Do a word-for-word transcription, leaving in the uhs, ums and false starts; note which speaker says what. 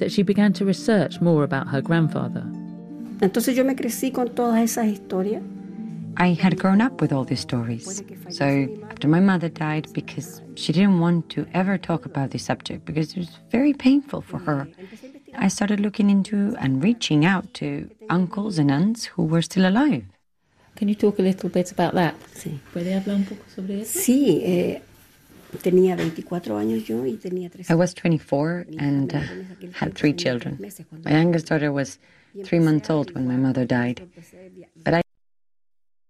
Speaker 1: that she began to research more about her grandfather.
Speaker 2: Entonces yo me crecí con todas esas historias.
Speaker 3: I had grown up with all these stories. So after my mother died, because she didn't want to ever talk about this subject, because it was very painful for her, I started looking into and reaching out to uncles and aunts who were still alive.
Speaker 1: Can you talk a little bit about that?
Speaker 2: Sí.
Speaker 1: ¿Puede hablar un poco sobre eso?
Speaker 2: Sí, eh, tenía veinticuatro años yo y tenía tres.
Speaker 3: I was twenty-four and uh, had three children. My youngest daughter was three months old when my mother died. But I